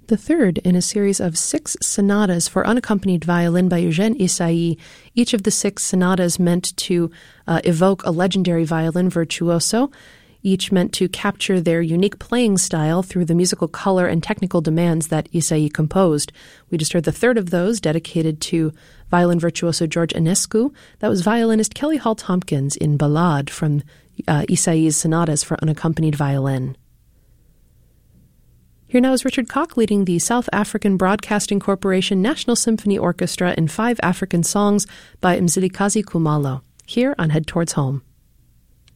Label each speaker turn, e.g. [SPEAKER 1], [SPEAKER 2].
[SPEAKER 1] The third in a series of 6 sonatas for unaccompanied violin by Eugène Ysaÿe. Each of the 6 sonatas meant to evoke a legendary violin virtuoso, each meant to capture their unique playing style through the musical color and technical demands that Ysaÿe composed. We just heard the third of those, dedicated to violin virtuoso George Enescu. That was violinist Kelly Hall Tompkins in Ballade from Ysaÿe's sonatas for unaccompanied violin. Here now is Richard Koch leading the South African Broadcasting Corporation National Symphony Orchestra in 5 African songs by Mzilikazi Khumalo, here on Head Towards Home.